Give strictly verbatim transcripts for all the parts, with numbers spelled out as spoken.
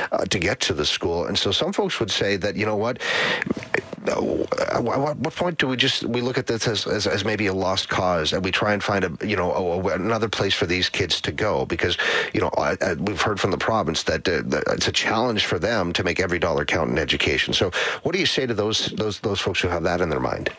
uh, to get to the school. And so some folks would say that, you know what, at what point do we just we look at this as, as, as maybe a lost cause, and we try and find a you know a, another place for these kids to go? Because you know I, I, we've heard from the province that, uh, that it's a challenge for them to make every dollar count in education. So what do you say to those those those folks who have that in their mind?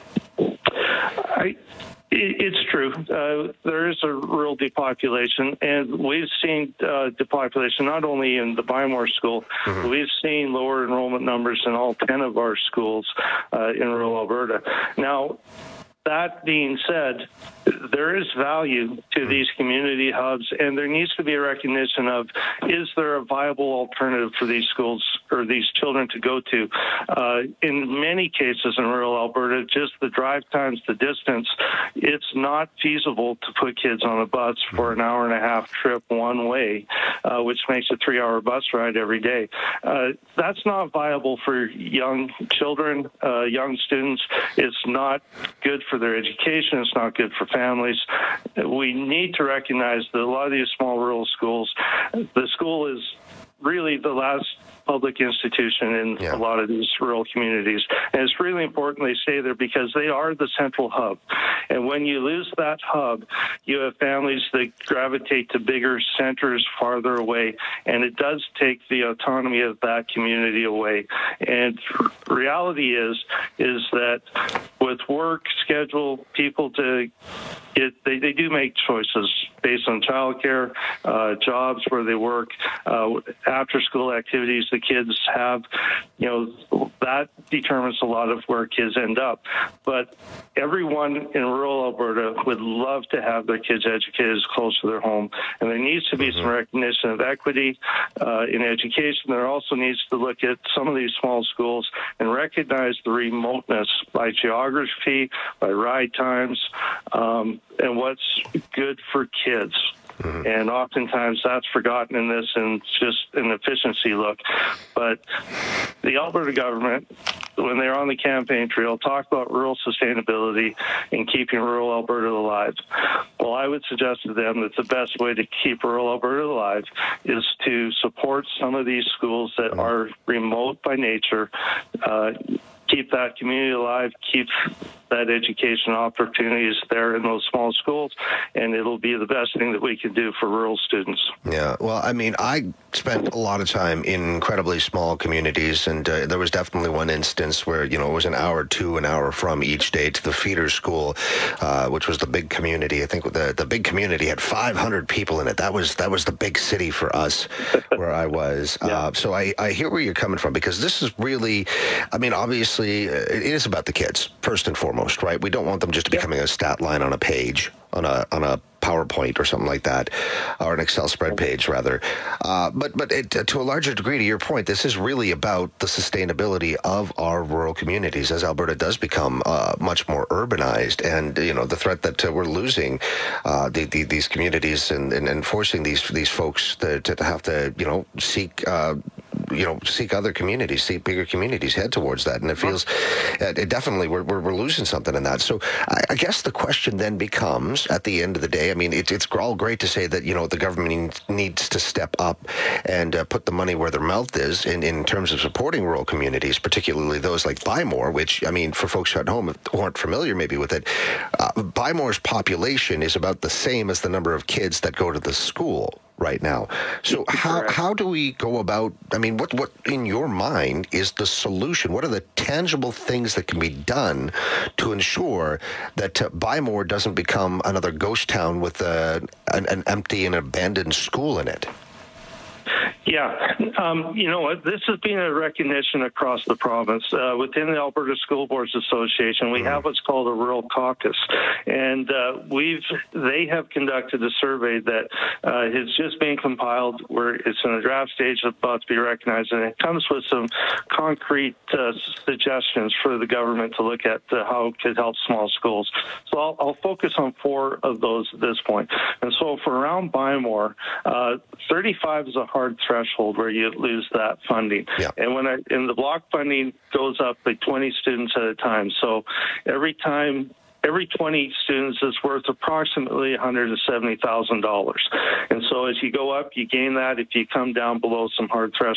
I, it's true. Uh, there is a rural depopulation, and we've seen uh, depopulation not only in the Bymore School, mm-hmm. but we've seen lower enrollment numbers in all ten of our schools uh, in rural Alberta. Now, that being said, there is value to these community hubs, and there needs to be a recognition of, is there a viable alternative for these schools or these children to go to? Uh, in many cases in rural Alberta, just the drive times, the distance, it's not feasible to put kids on a bus for an hour and a half trip one way, uh, which makes a three-hour bus ride every day. Uh, that's not viable for young children, uh, young students. It's not good for their education. It's not good for families. We need to recognize that a lot of these small rural schools, the school is really the last public institution in yeah. a lot of these rural communities. And it's really important they stay there because they are the central hub. And when you lose that hub, you have families that gravitate to bigger centers farther away, and it does take the autonomy of that community away. And reality is, is that with work schedule, people to It, they, they do make choices based on childcare, uh, jobs where they work, uh, after-school activities the kids have. You know, that determines a lot of where kids end up. But everyone in rural Alberta would love to have their kids educated as close to their home. And there needs to be mm-hmm. some recognition of equity uh, in education. There also needs to look at some of these small schools and recognize the remoteness by geography, by ride times, um, and what's good for kids. Mm-hmm. And oftentimes that's forgotten in this, and it's just an efficiency look. But the Alberta government, when they're on the campaign trail, talk about rural sustainability and keeping rural Alberta alive. Well, I would suggest to them that the best way to keep rural Alberta alive is to support some of these schools that mm-hmm. are remote by nature, uh, keep that community alive, keep that education opportunities there in those small schools, and it'll be the best thing that we can do for rural students. Yeah, well, I mean, I spent a lot of time in incredibly small communities, and uh, there was definitely one instance where, you know, it was an hour to an hour from each day to the feeder school, uh, which was the big community. I think the the big community had five hundred people in it. That was that was the big city for us where I was. Yeah. Uh, so I, I hear where you're coming from, because this is really, I mean, obviously, uh, it is about the kids, first and foremost. Right? We don't want them just becoming a stat line on a page, on a on a PowerPoint or something like that, or an Excel spread page, rather. Uh, but but it, to a larger degree, to your point, this is really about the sustainability of our rural communities as Alberta does become uh, much more urbanized, and you know the threat that uh, we're losing uh, the, the, these communities and, and, and forcing these these folks to, to have to you know seek. Uh, you know, seek other communities, seek bigger communities, head towards that. And it feels, it definitely, we're, we're, we're losing something in that. So I, I guess the question then becomes, at the end of the day, I mean, it, it's all great to say that, you know, the government needs to step up and uh, put the money where their mouth is in, in terms of supporting rural communities, particularly those like Bymore, which, I mean, for folks at home who aren't familiar maybe with it, uh, Bymore's population is about the same as the number of kids that go to the school right now. So how how do we go about, I mean, what, what in your mind is the solution? What are the tangible things that can be done to ensure that uh, Bymore doesn't become another ghost town with uh, an, an empty and abandoned school in it? Yeah, um, you know what? This has been a recognition across the province. Uh, within the Alberta School Boards Association, we have what's called a rural caucus, and uh, we've they have conducted a survey that uh, is just being compiled, where it's in a draft stage, about to be recognized, and it comes with some concrete uh, suggestions for the government to look at uh, how it could help small schools. So I'll, I'll focus on four of those at this point. And so for around Bymore, uh, thirty-five is a hard threshold where you lose that funding. Yeah. And when I, and the block funding goes up by twenty students at a time. So every time, every twenty students is worth approximately one hundred seventy thousand dollars. And so as you go up, you gain that. If you come down below some hard thresholds,